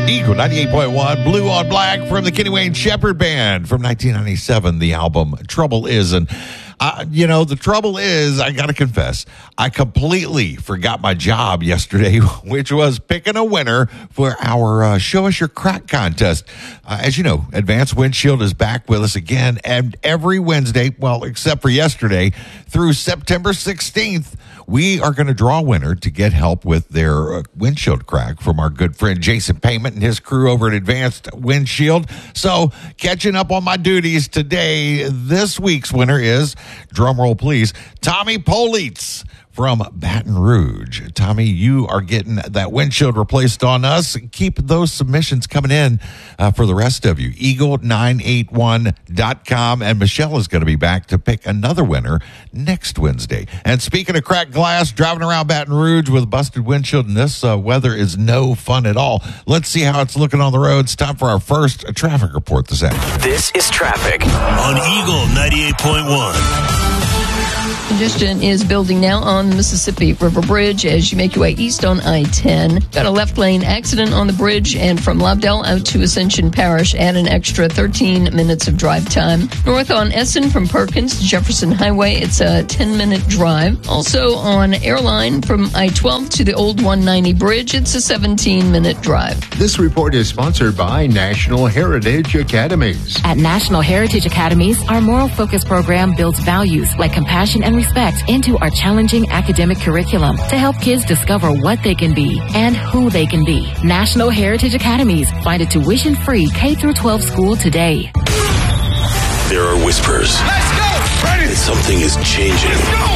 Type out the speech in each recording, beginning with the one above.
Eagle 98.1, Blue on Black from the Kenny Wayne Shepherd Band from 1997, the album Trouble Is. And, the trouble is, I got to confess, I completely forgot my job yesterday, which was picking a winner for our Show Us Your Crack contest. As you know, Advanced Windshield is back with us again, and every Wednesday, well, except for yesterday, through September 16th, we are going to draw a winner to get help with their windshield crack from our good friend Jason Payment and his crew over at Advanced Windshield. So, catching up on my duties today, this week's winner is, drumroll please, Tommy Politz from Baton Rouge. Tommy, you are getting that windshield replaced on us. Keep those submissions coming in for the rest of you. Eagle981.com. And Michelle is going to be back to pick another winner next Wednesday. And speaking of cracked glass, driving around Baton Rouge with a busted windshield in this weather is no fun at all. Let's see how it's looking on the roads. Time for our first traffic report this afternoon. This is traffic on Eagle 98.1. Congestion is building now on the Mississippi River Bridge as you make your way east on I-10. Got a left lane accident on the bridge, and from Lobdell out to Ascension Parish, add an extra 13 minutes of drive time. North on Essen from Perkins to Jefferson Highway, it's a 10-minute drive. Also on Airline from I-12 to the old 190 bridge, it's a 17-minute drive. This report is sponsored by National Heritage Academies. At National Heritage Academies, our moral focus program builds values like compassion and respect into our challenging academic curriculum to help kids discover what they can be and who they can be. National Heritage Academies. Find a tuition-free K-12 school today. There are whispers. Let's go! Ready! That something is changing. Let's go!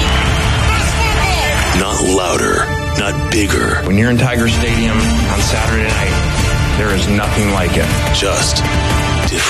Not louder, not bigger. When you're in Tiger Stadium on Saturday night, there is nothing like it. Just